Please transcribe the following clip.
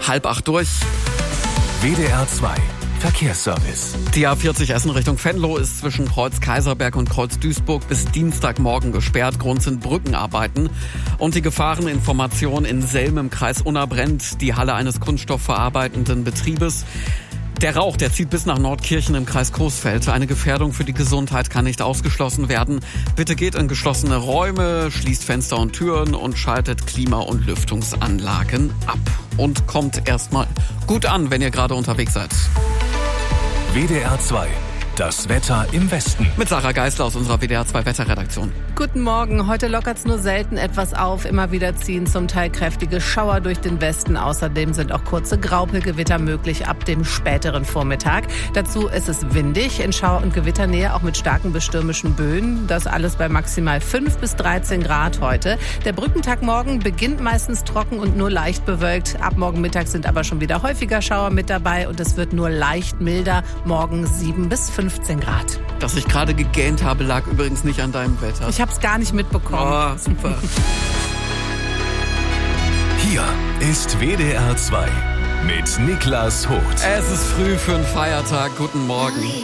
7:30 durch. WDR 2 Verkehrsservice. Die A40 Essen Richtung Venlo ist zwischen Kreuz Kaiserberg und Kreuz Duisburg bis Dienstagmorgen gesperrt. Grund sind Brückenarbeiten. Und die Gefahreninformation in Selm im Kreis Unna brennt die Halle eines kunststoffverarbeitenden Betriebes. Der Rauch, der zieht bis nach Nordkirchen im Kreis Coesfeld. Eine Gefährdung für die Gesundheit kann nicht ausgeschlossen werden. Bitte geht in geschlossene Räume, schließt Fenster und Türen und schaltet Klima- und Lüftungsanlagen ab. Und kommt erstmal gut an, wenn ihr gerade unterwegs seid. WDR 2. Das Wetter im Westen. Mit Sarah Geisler aus unserer WDR 2 Wetterredaktion. Guten Morgen. Heute lockert's nur selten etwas auf. Immer wieder ziehen zum Teil kräftige Schauer durch den Westen. Außerdem sind auch kurze Graupelgewitter möglich ab dem späteren Vormittag. Dazu ist es windig, in Schauer- und Gewitternähe auch mit starken bis stürmischen Böen. Das alles bei maximal 5 bis 13 Grad heute. Der Brückentag morgen beginnt meistens trocken und nur leicht bewölkt. Ab morgen Mittag sind aber schon wieder häufiger Schauer mit dabei und es wird nur leicht milder. Morgen 7 bis 15 Grad. Dass ich gerade gegähnt habe, lag übrigens nicht an deinem Wetter. Ich hab's gar nicht mitbekommen. Oh, super. Hier ist WDR 2 mit Niklas Hoth. Es ist früh für einen Feiertag. Guten Morgen.